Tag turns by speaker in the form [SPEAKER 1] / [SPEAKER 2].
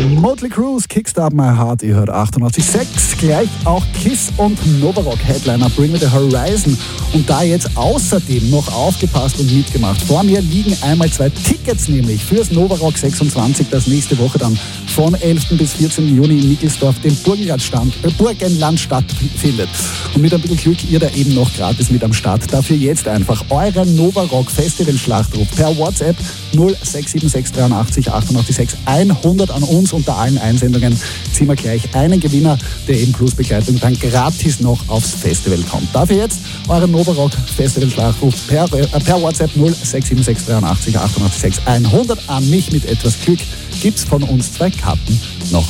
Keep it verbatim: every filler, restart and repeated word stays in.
[SPEAKER 1] Motley Crue, Kickstart My Heart, ihr hört achtundachtzig Komma sechs. Gleich auch Kiss und Novarock Headliner Bring Me The Horizon. Und da jetzt außerdem noch aufgepasst und mitgemacht. Vor mir liegen einmal zwei Tickets nämlich fürs Novarock sechsundzwanzig, das nächste Woche dann von elften bis vierzehnten Juni in Nickelsdorf, dem Burgenland, stand, äh, Burgenland stattfindet. Und mit ein bisschen Glück ihr da eben noch gratis mit am Start. Dafür jetzt einfach euren Novarock Festival Schlachtruf per WhatsApp null sechs sieben sechs dreiundachtzig achtundachtzig sechs hundert an uns. Unter allen Einsendungen ziehen wir gleich einen Gewinner, der eben plus Begleitung dann gratis noch aufs Festival kommt. Dafür jetzt euren Novarock Festival Schlachtruf per, äh, per WhatsApp null sechs sieben sechs dreiundachtzig achtundachtzig sechs hundert an mich. Mit etwas Glück gibt's von uns zwei Karten noch